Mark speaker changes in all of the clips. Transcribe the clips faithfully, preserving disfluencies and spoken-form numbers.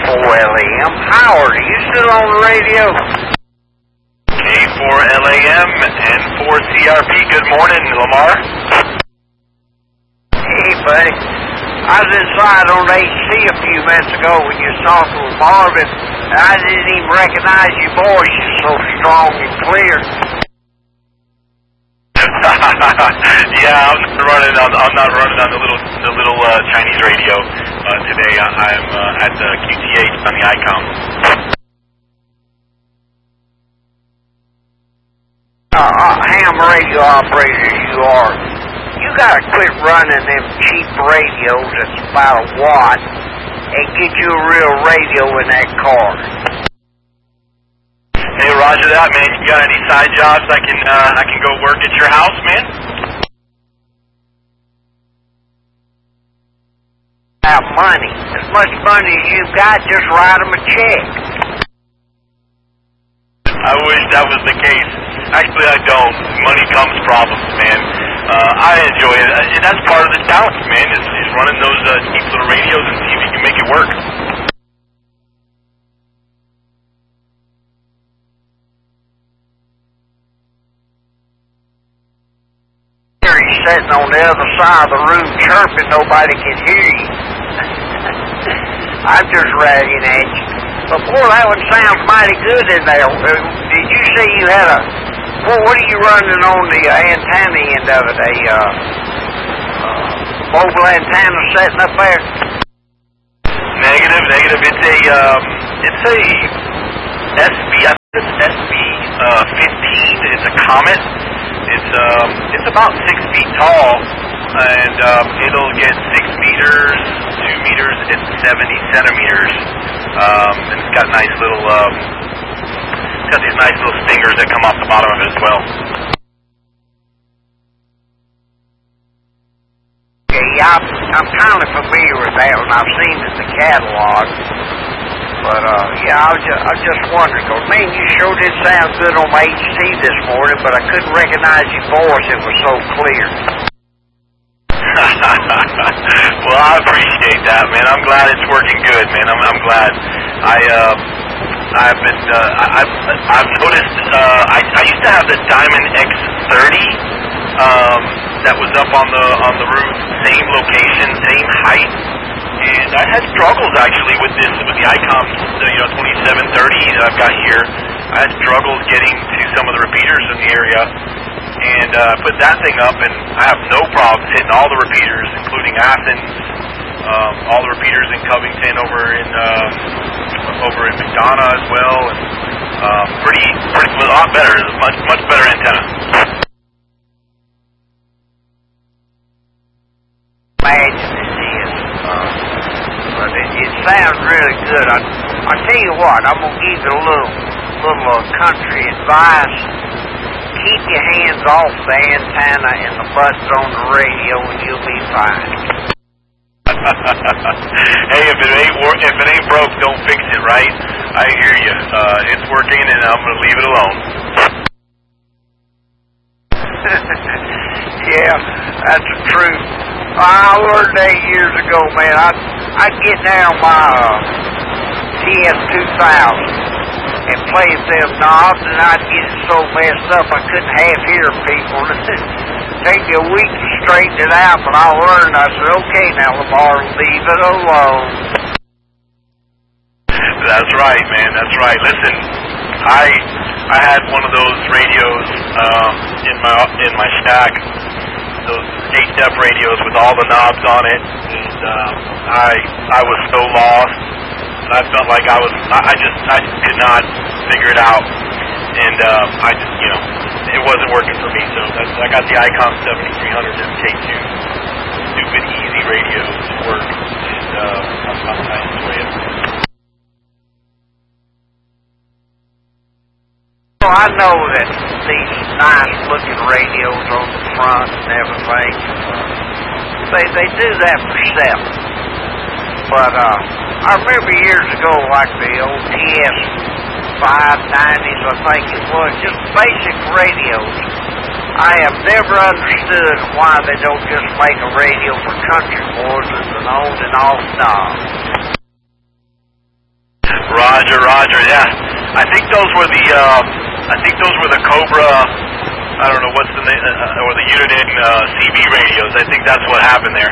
Speaker 1: four L A M. Howard, are you still on the radio?
Speaker 2: K four L A M and four C R P. Good morning, Lamar.
Speaker 1: Hey, buddy. I was inside on H C a few minutes ago when you was talking with Marvin, and I didn't even recognize your voice. You're so strong and clear.
Speaker 2: Yeah, I'm not running on. I'm not running on the little, the little uh, Chinese radio uh, today. I, I'm uh, at the Q T H on the I COM.
Speaker 1: Uh, uh, ham radio operator you are. You gotta quit running them cheap radios that's about a watt and get you a real radio in that car.
Speaker 2: Hey, roger that, man. You got any side jobs I can uh, I can go work at your house, man?
Speaker 1: Have money. As much money as you've got, just write them a check.
Speaker 2: I wish that was the case. Actually, I don't. Money comes problems, man. Uh, I enjoy it. And that's part of the challenge, man, is, is running those uh, cheap little radios and see if you can make it work.
Speaker 1: You're sitting on the other side of the room chirping, nobody can hear you. I'm just ragging at you. But boy, that one sounds mighty good in there. Did you say you had a... Well, what are you running on the uh, antenna end of it? A uh, uh, mobile antenna setting up there?
Speaker 2: Negative, negative. It's a, um, it's a S B, I think it's S B uh, fifteen. It's a Comet. It's um, it's about six feet tall, and um, it'll get six meters, two meters, and seventy centimeters. Um, and it's got nice little, um, it's got these nice little stingers that come off the bottom of it as well.
Speaker 1: Okay, yeah, I'm, I'm kind of familiar with that one. I've seen it in the catalog. But, uh, yeah, I was just, I was just wondering, because, man, you sure did sound good on my H C this morning, but I couldn't recognize your voice. It was so clear.
Speaker 2: Well, I appreciate that, man. I'm glad it's working good, man. I'm, I'm glad. I, uh, I've been, uh, I've, I've noticed, uh, I, I used to have the Diamond X thirty, um, that was up on the, on the roof, same location, same height. And I had struggles actually with this, with the I COM, you know, twenty-seven thirty that I've got here. I had struggles getting to some of the repeaters in the area, and uh, put that thing up, and I have no problems hitting all the repeaters, including Athens, um, all the repeaters in Covington, over in uh, over in McDonough as well, and um, pretty, pretty a lot better, much, much better antenna.
Speaker 1: Imagine it is. Uh, but it, it sounds really good. I, I tell you what, I'm going to give you a little, little uh, country advice. Keep your hands off the antenna and the buttons on the radio and you'll be fine.
Speaker 2: Hey, if it ain't wor- if it ain't broke, don't fix it, right? I hear you. Uh, it's working and I'm going to leave it alone.
Speaker 1: Yeah, that's the truth. I learned that years ago, man. I'd, I'd get down my uh, T S two thousand and play with them knobs, and I'd get it so messed up I couldn't half hear people. Take me a week to straighten it out, but I learned. I said, okay, now, Lamar, leave it alone.
Speaker 2: That's right, man. That's right. Listen, I I had one of those radios um, in my in my shack. Those eight-step radios with all the knobs on it, and um, I I was so lost. I felt like I was I, I just I just could not figure it out, and um, I just you know it wasn't working for me. So that's, I got the I COM seventy-three hundred M K two, stupid easy radios to work, and uh, I, I enjoy it.
Speaker 1: Well, I know that these nice-looking radios on the front and everything, they they do that for selling. But uh, I remember years ago, like the old T S five nineties, I think it was, just basic radios. I have never understood why they don't just make a radio for country boys with an on and off knob.
Speaker 2: Roger, Roger. Yeah, I think those were the. Uh, I think those were the Cobra. I don't know what's the name, uh, or the Uniden uh, C B radios. I think that's what happened there.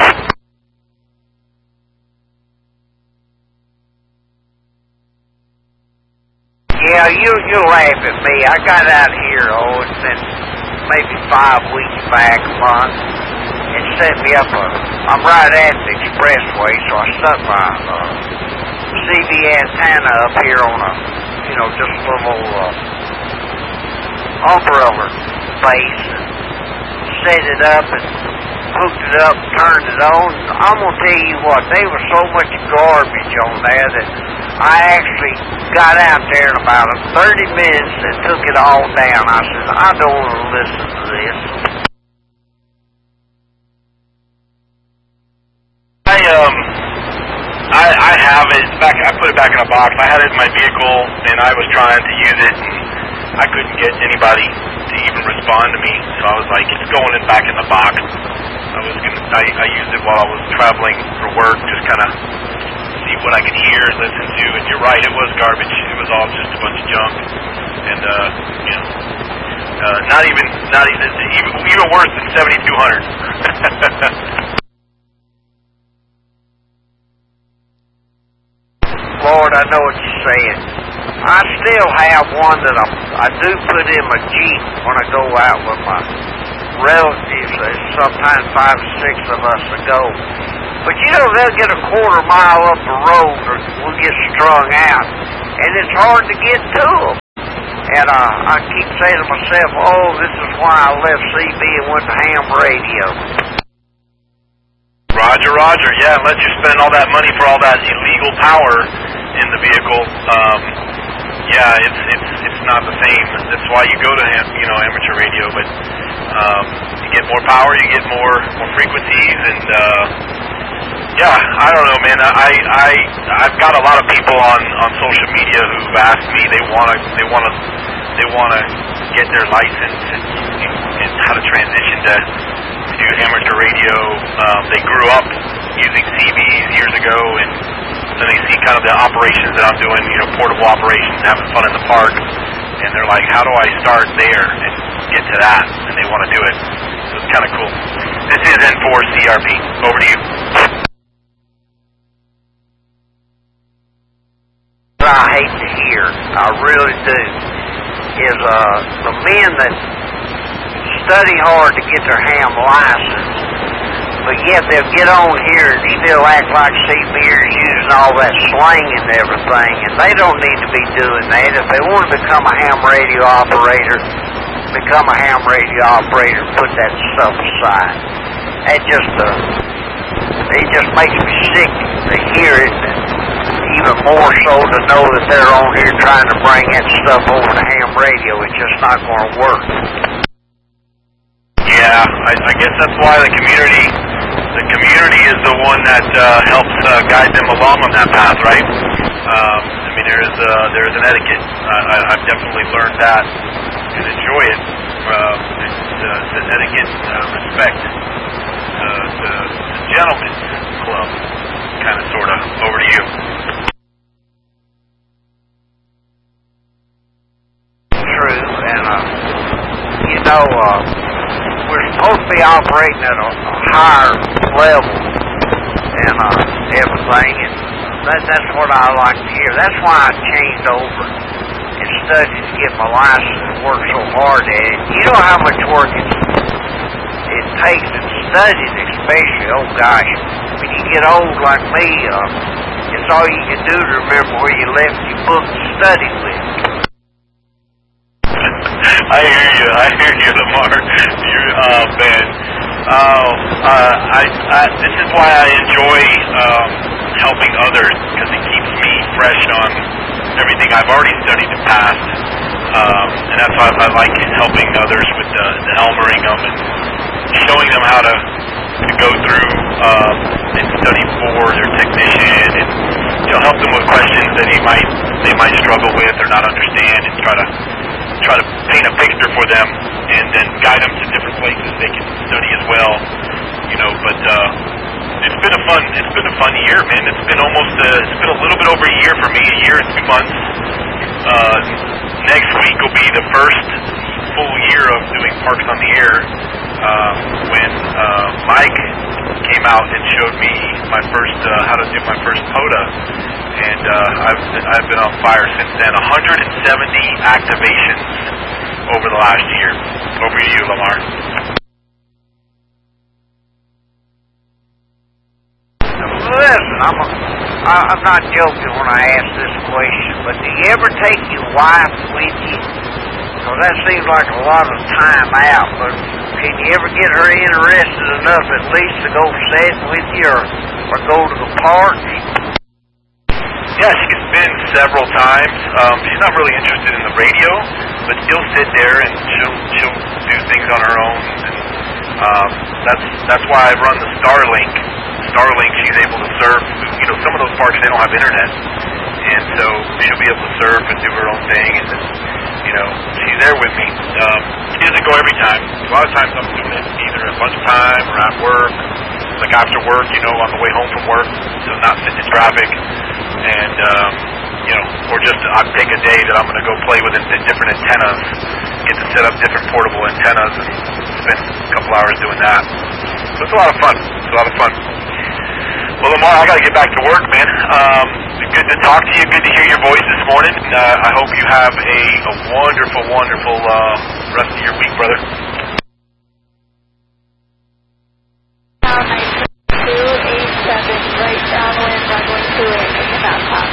Speaker 1: Yeah, you you laugh at me. I got out here, oh, it's been maybe five weeks back, a month, and set me up a. I'm right at the expressway, so I stuck my uh, C B antenna up here on a, you know, just a little uh, umbrella base, and set it up and hooked it up, turned it on. I'm gonna tell you what, there was so much garbage on there that I actually got out there in about thirty minutes and took it all down. I said, I don't want to listen to this.
Speaker 2: I um, I I have it back. I put it back in a box. I had it in my vehicle, and I was trying to use it, and I couldn't get anybody to even respond to me. So I was like, it's going in back in the box. I was gonna. I, I used it while I was traveling for work, just kind of see what I could hear and listen to. And you're right, it was garbage. It was all just a bunch of junk, and uh, you know, uh, not even, not even, even, even worse than seventy-two hundred.
Speaker 1: Lord, I know what you're saying. I still have one that I, I do put in my Jeep when I go out with my relatives. There's sometimes five or six of us that go. But you know, they'll get a quarter mile up the road or we'll get strung out, and it's hard to get to them. And uh, I keep saying to myself, oh, this is why I left C B and went to ham radio.
Speaker 2: Roger, Roger. Yeah, unless you're spending all that money for all that illegal power in the vehicle, um, yeah, it's it's it's not the same. That's why you go to you know amateur radio. But um, you get more power, you get more more frequencies, and uh, yeah, I don't know, man. I I I've got a lot of people on on social media who've asked me they wanna they wanna they wanna get their license and, and how to transition to. to amateur radio. Um, they grew up using C Bs years ago, and so they see kind of the operations that I'm doing, you know, portable operations, having fun in the park, and they're like, how do I start there and get to that? And they want to do it. So it's kind of cool. This is N four C R P. Over to you.
Speaker 1: What I hate to hear, I really do, is uh, the men that study hard to get their ham license, but yet they'll get on here and still act like C Bers using all that slang and everything, and they don't need to be doing that. If they want to become a ham radio operator, become a ham radio operator, put that stuff aside. That just, uh, it just makes me sick to hear it, and even more so to know that they're on here trying to bring that stuff over to ham radio. It's just not going to work.
Speaker 2: Yeah, I, I guess that's why the community, the community is the one that uh, helps uh, guide them along on that path, right? Um, I mean, there's uh, there's an etiquette. Uh, I, I've definitely learned that and enjoy it. Uh, it's, uh, it's an etiquette, uh, respect, uh, the, the gentleman's club, kind of, sort of. Over to you.
Speaker 1: True, and uh, you know. Uh, We're supposed to be operating at a, a higher level and uh, everything, and that, that's what I like to hear. That's why I changed over and studied to get my license and worked so hard at it. You know how much work it, it takes in studying, especially, oh gosh, when you get old like me, uh, it's all you can do to remember where you left your book to study with.
Speaker 2: I hear you. I hear you, Lamar. You, oh man. Oh, uh, I, I. This is why I enjoy um, helping others, because it keeps me fresh on everything I've already studied in the past, um, and that's why I like helping others with the, the Elmering them and showing them how to to go through um, and study for their technician, and you know, help them with questions that they might they might struggle with or not understand, and try to. try to paint a picture for them and then guide them to different places they can study as well, you know, but uh, it's been a fun, it's been a fun year, man. It's been almost, a, it's been a little bit over a year for me, a year and two months. Uh, next week will be the first full year of doing Parks on the Air. Uh, when uh, Mike came out and showed me my first, uh, how to do my first P O D A, and uh, I've I've been on fire since then. one hundred seventy activations over the last year. Over to you, Lamar.
Speaker 1: Listen, I'm a, I, I'm not joking when I ask this question, but do you ever take your wife with you? Because that seems like a lot of time out, but can you ever get her interested enough at least to go sit with you or, or go to the park?
Speaker 2: Yeah, she's been several times. Um, she's not really interested in the radio, but she'll sit there and she'll she'll do things on her own. And um, that's that's why I run the Starlink. Starlink, she's able to surf. You know, some of those parks they don't have internet, and so she'll be able to surf and do her own thing. And then, you know, she's there with me. Um, she doesn't go every time. A lot of times I'm doing it either at lunchtime or at work, like after work. You know, on the way home from work, so not sitting in traffic. And, um, you know, or just I take a day that I'm going to go play with different antennas, get to set up different portable antennas and spend a couple hours doing that. So it's a lot of fun. It's a lot of fun. Well, Lamar, I got to get back to work, man. Um, good to talk to you. Good to hear your voice this morning. Uh, I hope you have a, a wonderful, wonderful uh, rest of your week, brother.
Speaker 3: two eight seven, right downwind, runway two eight, about top.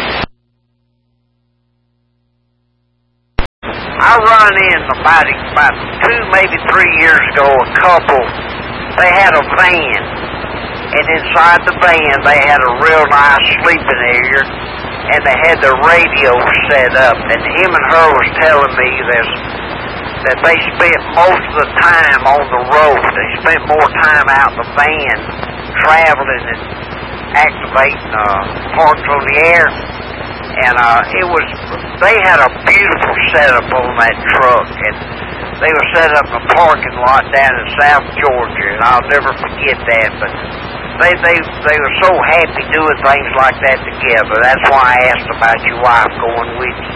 Speaker 1: I run in about, about two, maybe three years ago, a couple, they had a van, and inside the van they had a real nice sleeping area, and they had their radio set up, and him and her was telling me that, that they spent most of the time on the road. They spent more time out in the van traveling and activating uh, parks on the air. And uh, it was, they had a beautiful setup on that truck, and they were set up in a parking lot down in South Georgia, and I'll never forget that. But they they they were so happy doing things like that together. That's why I asked about your wife going with you.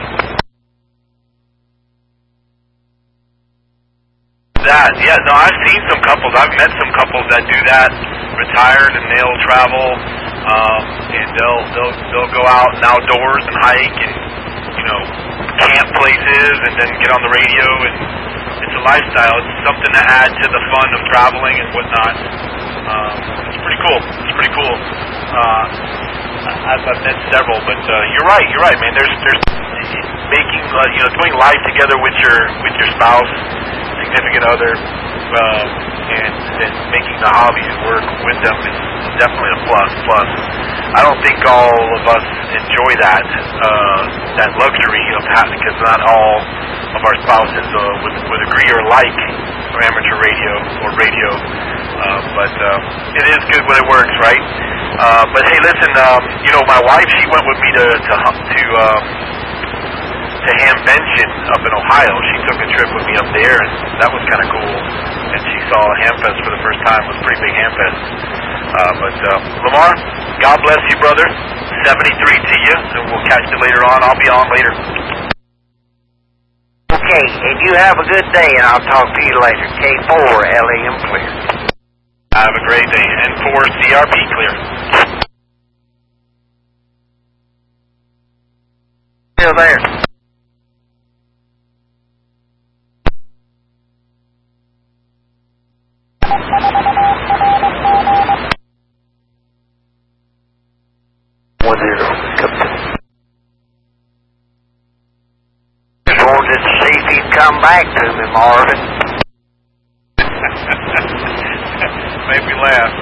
Speaker 2: That, yeah, no, I've seen some couples, I've met some couples that do that, retired, and they'll travel, um, and they'll, they'll, they'll go out and outdoors and hike and, you know, camp places and then get on the radio, and it's a lifestyle. It's something to add to the fun of traveling and whatnot. Um, it's pretty cool. It's pretty cool. Uh, I've, I've met several, but uh, you're right, you're right, man. There's, there's making, uh, you know, doing life together with your, with your spouse, significant other, uh, and, and making the hobby work with them is definitely a plus. Plus, I don't think all of us enjoy that uh, that luxury of having, because not all of our spouses uh, would, would agree or like amateur radio or radio. Uh, but uh, it is good when it works, right? Uh, but hey, listen, um, you know, my wife, she went with me to to to. Um, to Hamvention up in Ohio. She took a trip with me up there, and that was kind of cool. And she saw Hamfest for the first time. It was a pretty big Hamfest. Uh, but, uh, Lamar, God bless you, brother. seventy-three to you, and we'll catch you later on. I'll be on later.
Speaker 1: Okay, and you have a good day, and I'll talk to you later. K four, L A M clear.
Speaker 2: Have a great day. N four, C R P clear.
Speaker 1: Still there. Just wanted to see if you'd come back to me, Marvin.
Speaker 2: Made me laugh.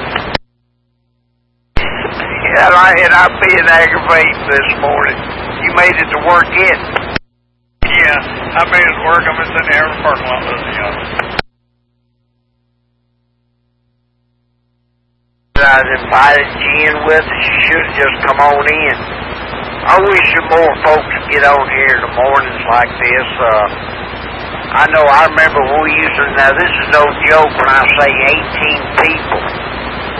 Speaker 1: Yeah, and, I, and I'm being aggravated this morning. You made it to work yet?
Speaker 2: Yeah, I made it work. I'm just sitting here in the parking lot listening to you.
Speaker 1: I invited you in with us. You should have just come on in. I wish some more folks get on here in the mornings like this. Uh, I know I remember when we used to, now this is no joke when I say eighteen people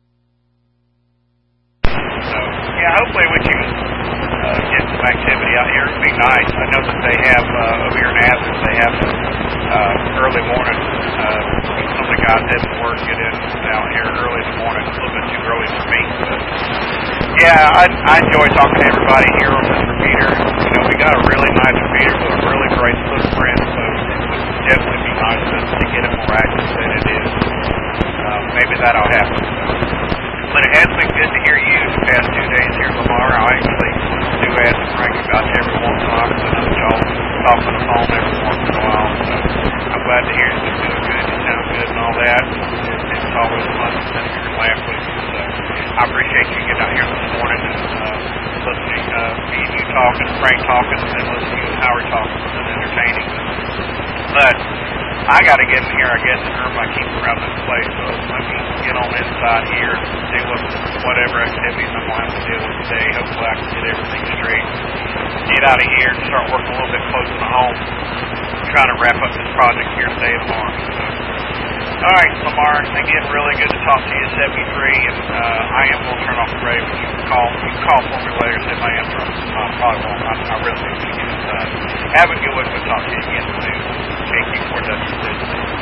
Speaker 4: Yeah, hopefully we can uh, get some activity out here. It would be nice. I know that they have, uh, over here in Athens, they have uh, early morning. Uh, some of the guys having work get in down here early in the morning. It's a little bit too early for me. But yeah, I, I enjoy talking to everybody here on this repeater. You know, we got a really nice repeater with a really great footprint, so it would definitely be nice to, to get it more active than it is. Uh, maybe that'll happen. But it has been good to hear you the past two days here, Lamar. I actually do ask Frank about you every once in a while, because I know that y'all talk on the phone every once in a while. So I'm glad to hear you've been doing good, you sound good and all that. It's, it's always fun to sit here and laugh with you. So I appreciate you getting out here this morning and uh, listening to uh, me and you talking, Frank talking, and then listening to you and Howard talking. It's been entertaining. But I got to get in here, I guess, and earn my keep around this place. So let me get on inside here and deal with whatever activities I'm going to have to deal with today. Hopefully I can get everything straight. Get out of here and start working a little bit closer to home. Trying to wrap up this project here today and tomorrow. So, all right, Lamar, again, really good to talk to you at seventy-three. And uh, I am going to turn off the radio, but you can call, you can call for me later, say my answer. I probably won't. I, I really need to get inside. Have a good one. We'll talk to you again soon. K Q four W six.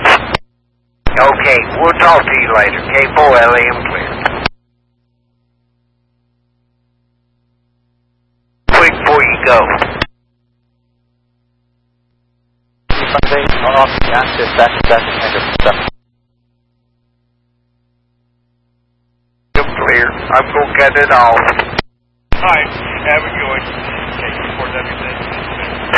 Speaker 1: Okay, we'll talk to you later. K four L A M clear. Quick before you go.
Speaker 5: Sunday, off, access, back to back, and stuff.
Speaker 1: Clear. I'm going to cut it off.
Speaker 4: All right, have a good one.